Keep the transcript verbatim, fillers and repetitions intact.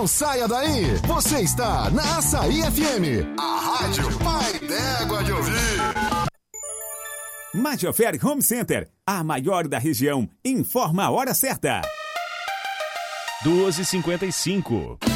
Não saia daí. Você está na Açaí F M, a rádio pai d'égua de ouvir. Majoferi Home Center, a maior da região, informa a hora certa. duas e cinquenta e cinco.